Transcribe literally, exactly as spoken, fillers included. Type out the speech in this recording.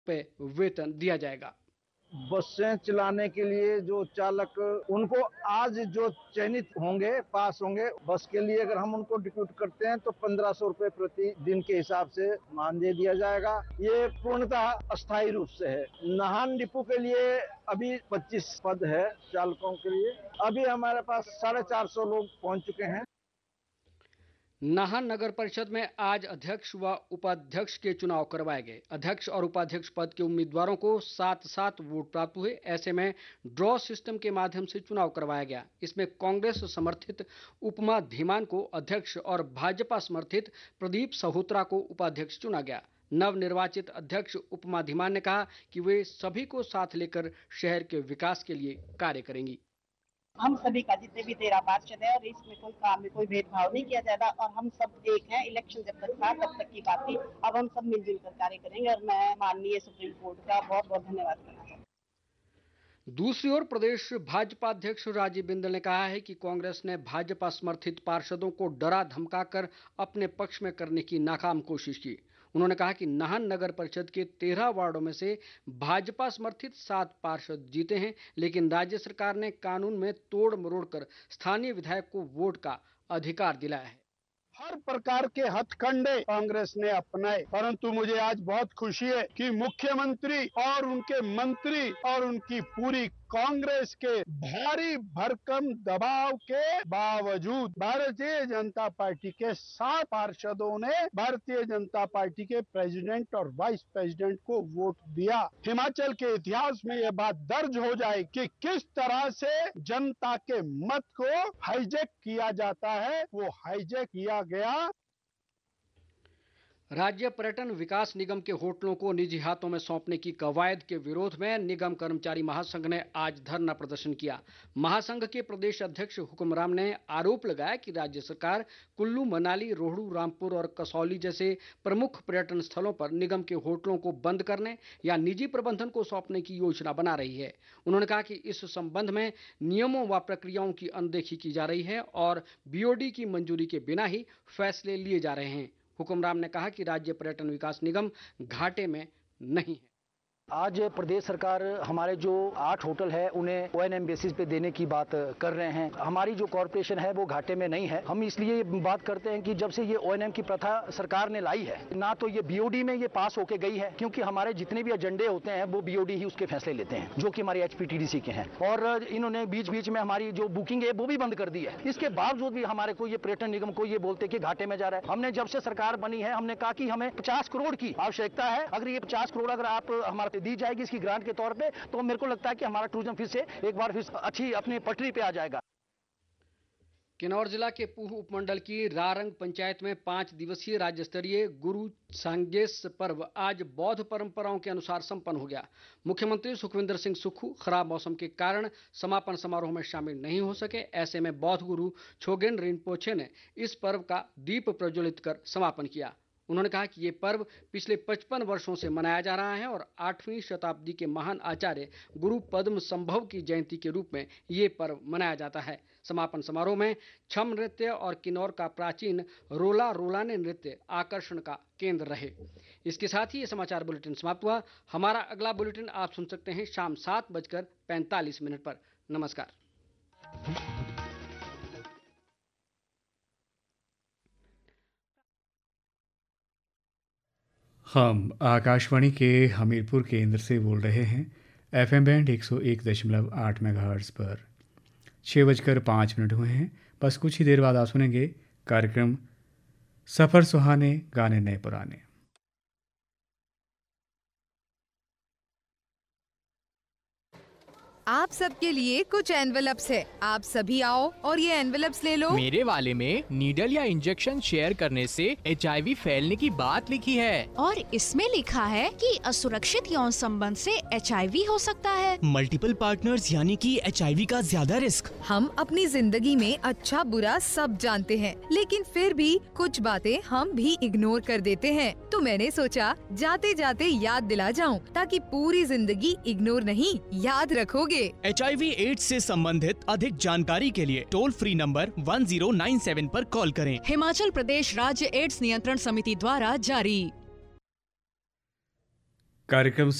पे वेतन दिया जाएगा। बसें चलाने के लिए जो चालक उनको आज जो चयनित होंगे, पास होंगे बस के लिए, अगर हम उनको रिक्रूट करते हैं तो पंद्रह सौ रुपए प्रति दिन के हिसाब से मानदेय दिया जाएगा। ये पूर्णतः अस्थायी रूप से है। नाहन डिपो के लिए अभी पच्चीस पद है चालकों के लिए। अभी हमारे पास साढ़े चार सौ लोग पहुंच चुके हैं। नाहन नगर परिषद में आज अध्यक्ष व उपाध्यक्ष के चुनाव करवाए गए। अध्यक्ष और उपाध्यक्ष पद के उम्मीदवारों को सात सात वोट प्राप्त हुए। ऐसे में ड्रॉ सिस्टम के माध्यम से चुनाव करवाया गया। इसमें कांग्रेस समर्थित उपमा धीमान को अध्यक्ष और भाजपा समर्थित प्रदीप सहोत्रा को उपाध्यक्ष चुना गया। नवनिर्वाचित अध्यक्ष उपमा धीमान ने कहा कि वे सभी को साथ लेकर शहर के विकास के लिए कार्य करेंगी। हम सभी का जितने भी तेरह पार्षद है और इसमें कोई काम में कोई भेदभाव नहीं किया जाता और हम सब एक हैं। इलेक्शन जब तक था तब तक की बात थी, अब हम सब मिलजुल कर कार्य करेंगे और मैं माननीय सुप्रीम कोर्ट का बहुत बहुत धन्यवाद करना चाहूँगा। दूसरी ओर प्रदेश भाजपा अध्यक्ष राजीव बिंदल ने कहा है कि कांग्रेस ने भाजपा समर्थित पार्षदों को डरा धमकाकर अपने पक्ष में करने की नाकाम कोशिश की। उन्होंने कहा कि नाहन नगर परिषद के तेरह वार्डों में से भाजपा समर्थित सात पार्षद जीते हैं, लेकिन राज्य सरकार ने कानून में तोड़ मरोड़ कर स्थानीय विधायक को वोट का अधिकार दिलाया है। हर प्रकार के हथकंडे कांग्रेस ने अपनाए, परंतु मुझे आज बहुत खुशी है कि मुख्यमंत्री और उनके मंत्री और उनकी पूरी कांग्रेस के भारी भरकम दबाव के बावजूद भारतीय जनता पार्टी के सात पार्षदों ने भारतीय जनता पार्टी के प्रेसिडेंट और वाइस प्रेसिडेंट को वोट दिया। हिमाचल के इतिहास में यह बात दर्ज हो जाए कि किस तरह से जनता के मत को हाईजैक किया जाता है, वो हाईजैक किया गया। राज्य पर्यटन विकास निगम के होटलों को निजी हाथों में सौंपने की कवायद के विरोध में निगम कर्मचारी महासंघ ने आज धरना प्रदर्शन किया। महासंघ के प्रदेश अध्यक्ष हुक्मराम ने आरोप लगाया कि राज्य सरकार कुल्लू, मनाली, रोहडू, रामपुर और कसौली जैसे प्रमुख पर्यटन स्थलों पर निगम के होटलों को बंद करने या निजी प्रबंधन को सौंपने की योजना बना रही है। उन्होंने कहा कि इस संबंध में नियमों व प्रक्रियाओं की अनदेखी की जा रही है और बीओडी की मंजूरी के बिना ही फैसले लिए जा रहे हैं। हुक्मराम ने कहा कि राज्य पर्यटन विकास निगम घाटे में नहीं है। आज प्रदेश सरकार हमारे जो आठ होटल है उन्हें ओएनएम बेसिस पे देने की बात कर रहे हैं। हमारी जो कॉरपोरेशन है वो घाटे में नहीं है। हम इसलिए ये बात करते हैं कि जब से ये ओएनएम की प्रथा सरकार ने लाई है, ना तो ये बीओडी में ये पास होके गई है, क्योंकि हमारे जितने भी एजेंडे होते हैं वो बीओडी ही उसके फैसले लेते हैं, जो कि हमारे एचपीटीडीसी के हैं। और इन्होंने बीच बीच में हमारी जो बुकिंग है वो भी बंद कर दी है। इसके बावजूद भी हमारे को ये पर्यटन निगम को ये बोलते कि घाटे में जा रहा है। हमने जब से सरकार बनी है हमने कहा कि हमें पचास करोड़ की आवश्यकता है। अगर ये पचास करोड़ अगर आप हमारे दी जाएगी इसकी ग्रांट के तौर पे, तो मेरे को लगता है कि हमारा टूरिज्म फिर से एक बार फिर अच्छी अपनी पटरी पे आ जाएगा। किन्नौर जिला के पूह उपमंडल की रारंग पंचायत में पांच दिवसीय राज्य स्तरीय गुरु सांगेस पर्व आज बौद्ध परंपराओं के अनुसार संपन्न हो गया। मुख्यमंत्री सुखविंदर सिंह सुक्खू खराब मौसम के कारण समापन समारोह में शामिल नहीं हो सके। ऐसे में बौद्ध गुरु छोगेन रिनपोछे ने इस पर्व का दीप प्रज्वलित कर समापन किया। उन्होंने कहा कि ये पर्व पिछले पचपन वर्षों से मनाया जा रहा है और आठवीं शताब्दी के महान आचार्य गुरु पद्म संभव की जयंती के रूप में ये पर्व मनाया जाता है। समापन समारोह में छम नृत्य और किन्नौर का प्राचीन रोला रोलाने नृत्य आकर्षण का केंद्र रहे। इसके साथ ही ये समाचार बुलेटिन समाप्त हुआ। हमारा अगला बुलेटिन आप सुन सकते हैं शाम सात बजकर पैंतालीस मिनट पर। नमस्कार। हम आकाशवाणी के हमीरपुर केंद्र से बोल रहे हैं। एफएम बैंड एक सौ एक दशमलव आठ मेगाहर्ट्ज़ पर छः बजकर पाँच मिनट हुए हैं। बस कुछ ही देर बाद आप सुनेंगे कार्यक्रम सफ़र सुहाने गाने नए पुराने। आप सबके लिए कुछ एनवेलप्स है। आप सभी आओ और ये एनवेलप्स ले लो। मेरे वाले में नीडल या इंजेक्शन शेयर करने से एचआईवी फैलने की बात लिखी है और इसमें लिखा है कि असुरक्षित यौन संबंध से एचआईवी हो सकता है। मल्टीपल पार्टनर्स यानी कि एचआईवी का ज्यादा रिस्क। हम अपनी जिंदगी में अच्छा बुरा सब जानते हैं, लेकिन फिर भी कुछ बातें हम भी इग्नोर कर देते हैं। तो मैंने सोचा जाते जाते याद दिला जाऊं, ताकि पूरी जिंदगी इग्नोर नहीं याद रखोगे। एचआईवी एड्स से संबंधित अधिक जानकारी के लिए toll free number one zero nine seven पर कॉल करें। हिमाचल प्रदेश राज्य एड्स नियंत्रण समिति द्वारा जारी। कार्यक्रम